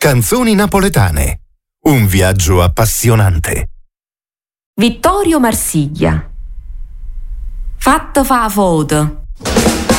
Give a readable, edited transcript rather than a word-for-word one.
Canzoni napoletane. Un viaggio appassionante. Vittorio Marsiglia. Fatto fa foto.